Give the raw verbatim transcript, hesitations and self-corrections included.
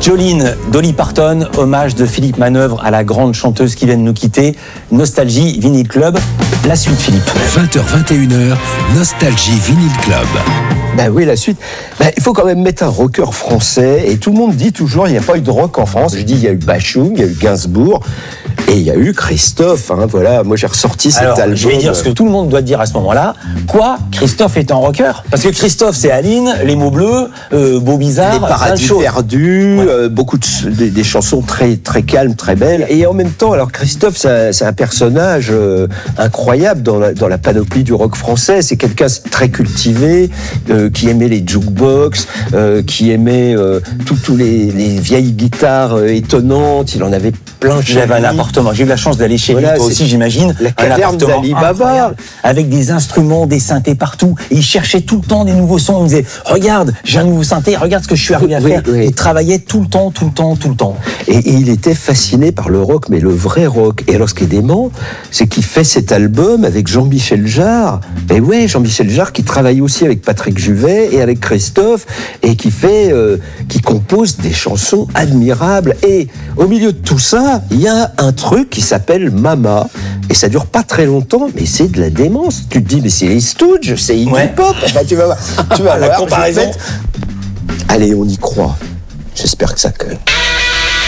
Jolene, Dolly Parton, hommage de Philippe Manœuvre à la grande chanteuse qui vient de nous quitter. Nostalgie, Vinyl Club. La suite, Philippe. vingt heures vingt et une heures, Nostalgie Vinyl Club. Ben oui, la suite. Ben, il faut quand même mettre un rocker français. Et tout le monde dit toujours, il n'y a pas eu de rock en France. Je dis, il y a eu Bachung, il y a eu Gainsbourg. Et il y a eu Christophe. Hein, voilà, moi j'ai ressorti cet Alors, album. je vais dire ce que tout le monde doit dire à ce moment-là. Quoi ? Christophe est un rocker ? Parce que Christophe, c'est Aline, Les mots bleus, euh, Beau Bizarre, Les plein de paradis choses. perdus, Ouais. euh, beaucoup de des, des chansons très très calmes, très belles. Et en même temps, alors Christophe, c'est, c'est un personnage euh, incroyable dans la, dans la panoplie du rock français. C'est quelqu'un de très cultivé, euh, qui aimait les jukebox, euh, qui aimait euh, tous les, les vieilles guitares euh, étonnantes. Il en avait plein chez J'avais un lui. appartement. J'ai eu la chance d'aller chez Voilà, lui, toi c'est aussi, j'imagine. la Un caverne appartement d'Ali Baba. incroyable, avec des instruments, des synthés partout. Et il cherchait tout le temps des nouveaux sons. Il me disait, regarde, j'ai un nouveau synthé, regarde ce que je suis arrivé à Oui, faire. oui. Il travaillait tout le temps, tout le temps, tout le temps. Et, et il était fasciné par le rock, mais le vrai rock. Et alors, ce qui est dément, c'est qu'il fait cet album avec Jean-Michel Jarre. Et ouais, Jean-Michel Jarre qui travaille aussi avec Patrick Juvet et avec Christophe, et qui fait, euh, qui compose des chansons admirables. Et au milieu de tout ça, il y a un truc qui s'appelle Mama. Et ça dure pas très longtemps, mais c'est de la démence. Tu te dis, mais c'est les Stooges, c'est Iggy Ouais. Pop. Eh ben, tu vas voir. Tu vas La voir, comparaison. je vais te mettre- Allez, on y croit. J'espère que ça colle.